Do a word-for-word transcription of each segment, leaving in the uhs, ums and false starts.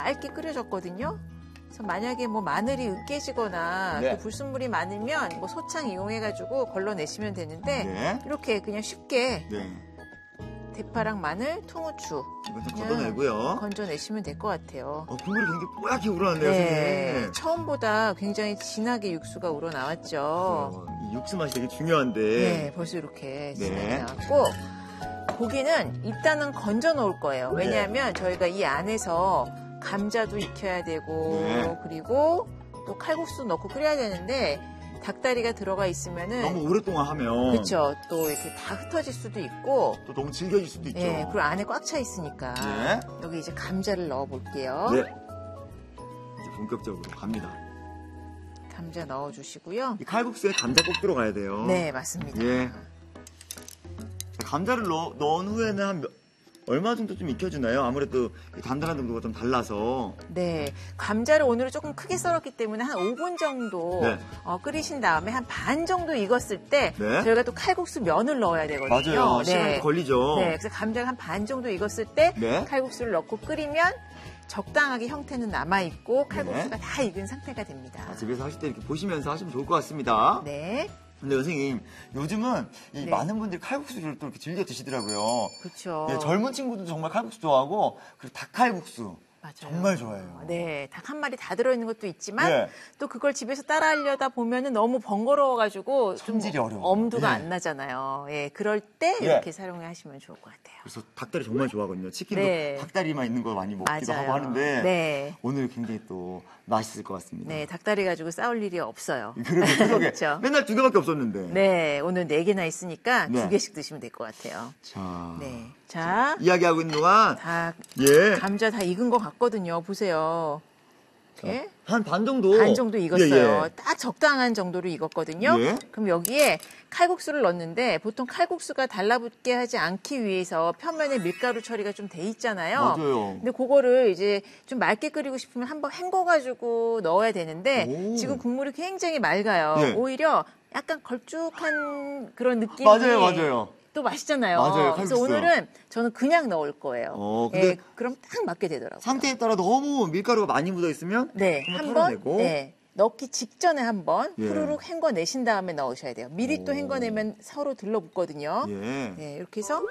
맑게 끓여졌거든요. 그래서 만약에 뭐 마늘이 으깨지거나 네. 그 불순물이 많으면 뭐 소창 이용해가지고 걸러내시면 되는데 네. 이렇게 그냥 쉽게 네. 대파랑 마늘, 통후추 이건 좀 그냥 걷어내고요. 건져내시면 될 것 같아요. 어, 국물이 굉장히 뽀얗게 우러나네요, 네, 선생님. 처음보다 굉장히 진하게 육수가 우러나왔죠. 어, 이 육수 맛이 되게 중요한데. 네, 벌써 이렇게 네. 진하게 나왔고 고기는 일단은 건져 놓을 거예요. 왜냐하면 저희가 이 안에서 감자도 익혀야 되고 네. 그리고 또 칼국수 넣고 끓여야 되는데 닭다리가 들어가 있으면은 너무 오랫동안 하면. 그렇죠. 또 이렇게 다 흩어질 수도 있고 또 너무 질겨질 수도 있죠. 예, 그리고 안에 꽉 차 있으니까 네. 여기 이제 감자를 넣어 볼게요. 네. 이제 본격적으로 갑니다. 감자 넣어 주시고요. 이 칼국수에 감자 꼭 들어가야 돼요. 네, 맞습니다. 예. 감자를 넣, 넣은 후에는 한 몇, 얼마 정도 좀 익혀주나요? 아무래도 단단한 정도가 좀 달라서. 네, 감자를 오늘은 조금 크게 썰었기 때문에 한 오 분 정도 네. 어, 끓이신 다음에 한 반 정도 익었을 때 네. 저희가 또 칼국수 면을 넣어야 되거든요. 맞아요. 시간이 네. 걸리죠. 네, 그래서 감자가 한 반 정도 익었을 때 네. 칼국수를 넣고 끓이면 적당하게 형태는 남아있고 칼국수가 네. 다 익은 상태가 됩니다. 아, 집에서 하실 때 이렇게 보시면서 하시면 좋을 것 같습니다. 네, 근데 선생님, 요즘은 이 네. 많은 분들이 칼국수를 또 이렇게 즐겨 드시더라고요. 그렇죠. 예, 젊은 친구도 정말 칼국수 좋아하고, 그리고 닭칼국수. 맞아요. 정말 좋아해요. 네, 닭 한 마리 다 들어있는 것도 있지만 예. 또 그걸 집에서 따라하려다 보면은 너무 번거로워가지고 좀 손질이 어려워요. 엄두가 예. 안 나잖아요. 예, 그럴 때 예. 이렇게 사용해 하시면 좋을 것 같아요. 그래서 닭다리 정말 좋아하거든요. 치킨도 네. 닭다리만 있는 거 많이 먹기도 맞아요. 하고 하는데, 네. 오늘 굉장히 또 맛있을 것 같습니다. 네, 닭다리 가지고 싸울 일이 없어요. 그러게, 그러게. 그렇죠. 맨날 두 개밖에 없었는데. 네, 오늘 네 개나 있으니까 네. 두 개씩 드시면 될 것 같아요. 자, 네, 자, 이야기하고 있는 동안, 닭 예. 감자 다 익은 것 같거든요. 보세요. 이렇게 한 반 정도. 반 정도 익었어요. 예, 예. 딱 적당한 정도로 익었거든요. 예. 그럼 여기에 칼국수를 넣는데 보통 칼국수가 달라붙게 하지 않기 위해서 표면에 밀가루 처리가 좀 돼 있잖아요. 맞아요. 근데 그거를 이제 좀 맑게 끓이고 싶으면 한번 헹궈가지고 넣어야 되는데 오. 지금 국물이 굉장히 맑아요. 예. 오히려 약간 걸쭉한 그런 느낌이 맞아요, 맞아요. 또 맛있잖아요. 맞아요, 그래서 칼국수. 오늘은 저는 그냥 넣을 거예요. 어, 근데 예, 그럼 딱 맞게 되더라고요. 상태에 따라 너무 밀가루가 많이 묻어 있으면 네, 한번 한번 털어내고. 네, 넣기 직전에 한번 예. 후루룩 헹궈내신 다음에 넣으셔야 돼요. 미리 또 오. 헹궈내면 서로 들러붙거든요. 예. 네, 이렇게 해서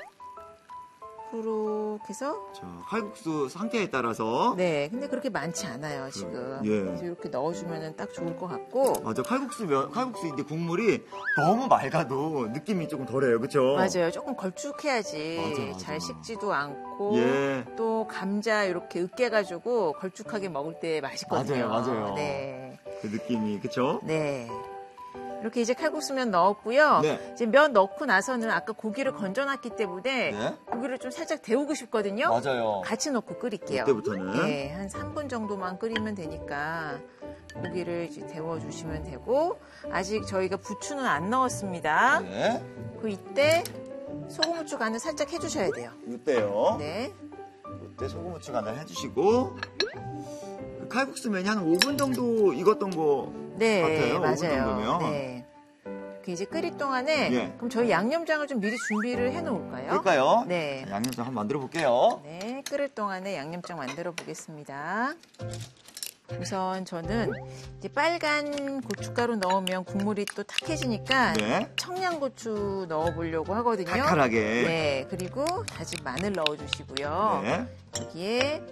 후루룩 해서 자, 칼국수 상태에 따라서. 네, 근데 그렇게 많지 않아요 지금. 예. 그래서 이렇게 넣어주면 딱 좋을 것 같고. 맞아, 칼국수 면, 칼국수인데 국물이 너무 맑아도 느낌이 조금 덜해요, 그쵸? 맞아요. 조금 걸쭉해야지 맞아, 맞아. 잘 식지도 않고 예. 또 감자 이렇게 으깨가지고 걸쭉하게 먹을 때 맛있거든요. 맞아요, 맞아요. 네, 그 느낌이, 그쵸? 네. 이렇게 이제 칼국수면 넣었고요. 네. 이제 면 넣고 나서는 아까 고기를 건져놨기 때문에 네. 고기를 좀 살짝 데우고 싶거든요. 맞아요. 같이 넣고 끓일게요. 이때부터는. 네, 한 삼 분 정도만 끓이면 되니까 고기를 이제 데워주시면 되고 아직 저희가 부추는 안 넣었습니다. 네. 그 이때 소금 후추 간을 살짝 해주셔야 돼요. 이때요. 네, 이때 소금 후추 간을 해주시고. 그 칼국수면이 한 오 분 정도 익었던 거 네, 같아요. 오 분 맞아요. 정도면. 네. 이렇게 이제 끓일 동안에 예. 그럼 저희 양념장을 좀 미리 준비를 해놓을까요? 그럴까요? 네. 양념장 한번 만들어 볼게요. 네, 끓을 동안에 양념장 만들어 보겠습니다. 우선 저는 이제 빨간 고춧가루 넣으면 국물이 또 탁해지니까 네. 청양고추 넣어보려고 하거든요. 칼칼하게. 네, 그리고 다진 마늘 넣어주시고요. 네. 여기에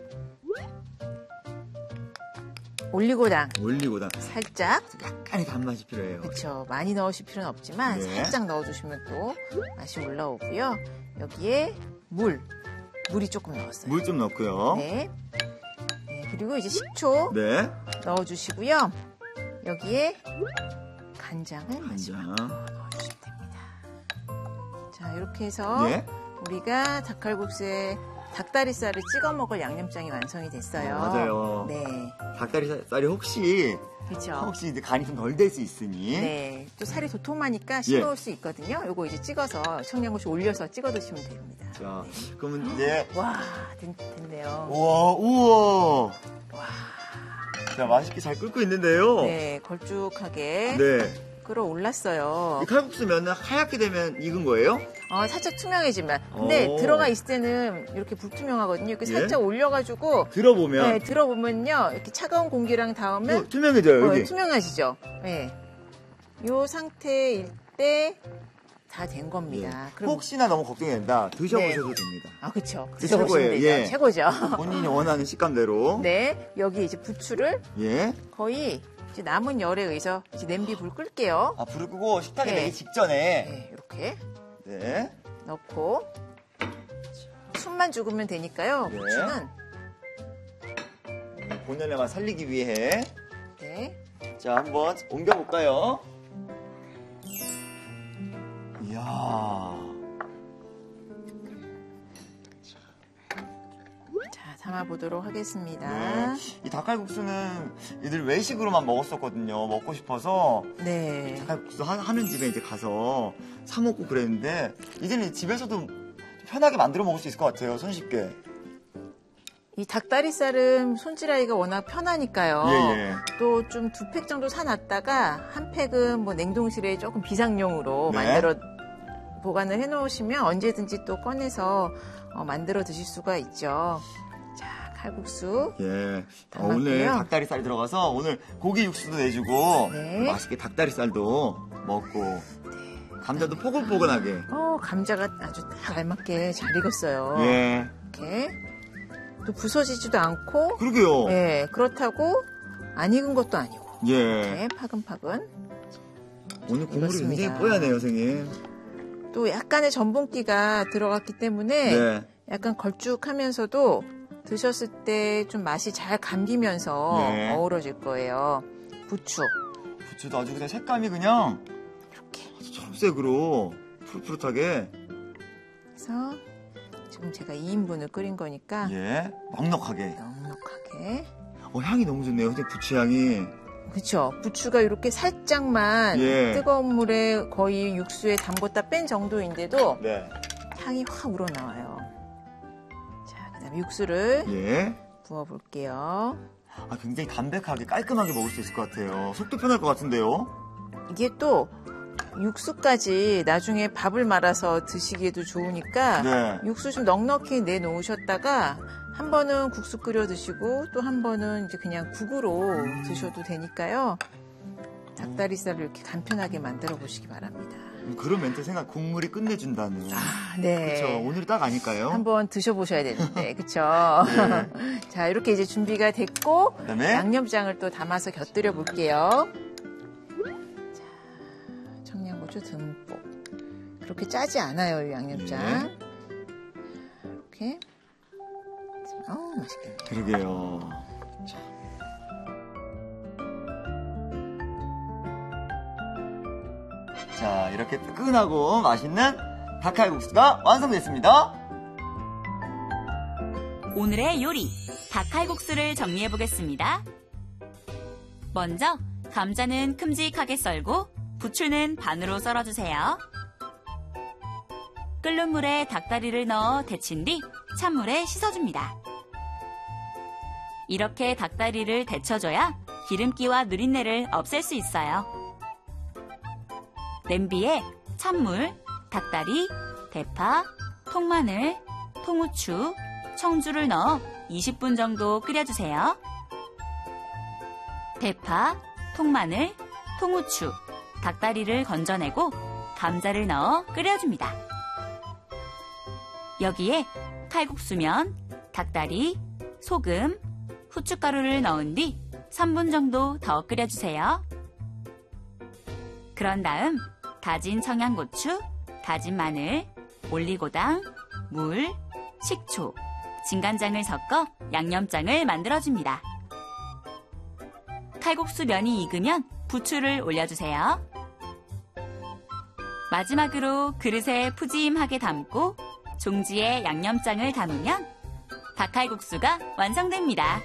올리고당 올리고당. 살짝, 약간의 단맛이 필요해요. 그렇죠. 많이 넣으실 필요는 없지만 네. 살짝 넣어주시면 또 맛이 올라오고요. 여기에 물, 물이 조금 넣었어요. 물 좀 넣고요. 네. 네, 그리고 이제 식초 네. 넣어주시고요. 여기에 간장을 마지막 간장. 넣어주시면 됩니다. 자, 이렇게 해서 네. 우리가 닭칼국수에 닭다리살을 찍어 먹을 양념장이 완성이 됐어요. 어, 맞아요. 네, 닭다리살이 혹시 그렇죠. 혹시 이제 간이 좀 덜 될 수 있으니. 네, 또 살이 도톰하니까 싱거울 수 있거든요. 요거 이제 찍어서 청양고추 올려서 찍어 드시면 됩니다. 자, 그러면 이제 와, 됐, 됐네요. 우와, 우와. 와, 자, 맛있게 잘 끓고 있는데요. 네, 걸쭉하게 네. 끓어올랐어요. 이 칼국수 면은 하얗게 되면 익은 거예요? 어, 살짝 투명해지면. 근데 오. 들어가 있을 때는 이렇게 불투명하거든요. 이렇게 예? 살짝 올려가지고 들어보면 네, 들어보면요. 이렇게 차가운 공기랑 닿으면 어, 투명해져요, 어, 여기. 투명하시죠. 네. 이 상태일 때 다 된 겁니다. 예. 그럼 혹시나 너무 걱정이 된다. 드셔보셔도 네. 됩니다. 아, 그쵸. 그게 드셔보시면 최고예요. 되죠. 예. 최고죠. 본인이 원하는 식감대로. 네. 여기 이제 부추를 예. 거의 이제 남은 열에 의해서 이제 냄비 불 끌게요. 아, 불을 끄고 식탁에 네. 내기 직전에. 네. 이렇게 네. 넣고 숨만 죽으면 되니까요. 네. 부추는 본연의 맛 살리기 위해. 네. 자, 한번 옮겨볼까요? 이야. 자, 담아보도록 하겠습니다. 네. 이 닭칼국수는 얘들 외식으로만 먹었었거든요. 먹고 싶어서. 네. 닭칼국수 하- 하는 집에 이제 가서 사 먹고 그랬는데, 이제는 집에서도 편하게 만들어 먹을 수 있을 것 같아요. 손쉽게. 이 닭다리살은 손질하기가 워낙 편하니까요. 예, 예. 또 좀 두 팩 정도 사놨다가 한 팩은 뭐 냉동실에 조금 비상용으로 네. 만들어 보관을 해놓으시면 언제든지 또 꺼내서 어, 만들어 드실 수가 있죠. 자, 칼국수. 예. 어, 담았고요. 오늘 닭다리살이 들어가서 오늘 고기 육수도 내주고 네. 맛있게 닭다리살도 먹고 감자도 포근포근하게. 어, 감자가 아주 딱 알맞게 잘 익었어요. 예. 이렇게. 또 부서지지도 않고, 그러게요. 예, 그렇다고 안 익은 것도 아니고. 예. 이렇게 파근파근. 오늘 국물이 익었습니다. 굉장히 뽀얗네요, 선생님. 또 약간의 전분기가 들어갔기 때문에 네. 약간 걸쭉하면서도 드셨을 때 좀 맛이 잘 감기면서 네. 어우러질 거예요. 부추. 부추도 아주 그냥 색감이 그냥 이렇게 아주 초록색으로 푸릇푸릇하게. 해서 지금 제가 이 인분을 끓인 거니까 예. 넉넉하게. 넉넉하게. 어, 향이 너무 좋네요, 선생님. 부추 향이. 그렇죠. 부추가 이렇게 살짝만 예. 뜨거운 물에 거의 육수에 담궜다 뺀 정도인데도 네. 향이 확 우러나와요. 자, 그다음에 육수를 예. 부어볼게요. 아, 굉장히 담백하게 깔끔하게 먹을 수 있을 것 같아요. 속도 편할 것 같은데요. 이게 또 육수까지 나중에 밥을 말아서 드시기에도 좋으니까 네. 육수 좀 넉넉히 내놓으셨다가 한 번은 국수 끓여 드시고 또 한 번은 이제 그냥 국으로 드셔도 되니까요. 닭다리살을 이렇게 간편하게 만들어 보시기 바랍니다. 그런 멘트 생각, 국물이 끝내준다는. 아, 네. 그렇죠. 오늘이 딱 아닐까요? 한번 드셔보셔야 되는데, 그쵸? 네. 자, 이렇게 이제 준비가 됐고, 그다음에 양념장을 또 담아서 곁들여 볼게요. 자, 청양고추 듬뿍. 그렇게 짜지 않아요, 이 양념장. 이렇게. 어우, 맛있겠네. 그러게요. 자, 이렇게 뜨끈하고 맛있는 닭칼국수가 완성됐습니다. 오늘의 요리, 닭칼국수를 정리해 보겠습니다. 먼저 감자는 큼직하게 썰고 부추는 반으로 썰어주세요. 끓는 물에 닭다리를 넣어 데친 뒤 찬물에 씻어줍니다. 이렇게 닭다리를 데쳐줘야 기름기와 누린내를 없앨 수 있어요. 냄비에 찬물, 닭다리, 대파, 통마늘, 통후추, 청주를 넣어 이십 분 정도 끓여주세요. 대파, 통마늘, 통후추, 닭다리를 건져내고 감자를 넣어 끓여줍니다. 여기에 칼국수면, 닭다리, 소금, 후춧가루를 넣은 뒤 삼 분 정도 더 끓여주세요. 그런 다음 다진 청양고추, 다진 마늘, 올리고당, 물, 식초, 진간장을 섞어 양념장을 만들어줍니다. 칼국수 면이 익으면 부추를 올려주세요. 마지막으로 그릇에 푸짐하게 담고 종지에 양념장을 담으면 닭칼국수가 완성됩니다.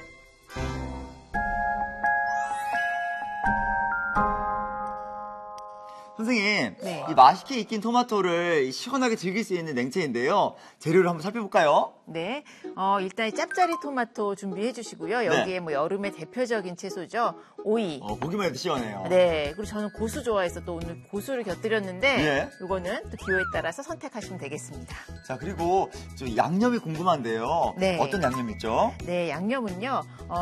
선생님, 네. 이 맛있게 익힌 토마토를 시원하게 즐길 수 있는 냉채인데요. 재료를 한번 살펴볼까요? 네, 어, 일단 이 짭짜리 토마토 준비해 주시고요. 여기에 네. 뭐 여름의 대표적인 채소죠. 오이. 어, 보기만 해도 시원해요. 네, 그리고 저는 고수 좋아해서 또 오늘 고수를 곁들였는데 예. 이거는 또 기호에 따라서 선택하시면 되겠습니다. 자, 그리고 저 양념이 궁금한데요. 네. 어떤 양념이 있죠? 네, 양념은요. 어,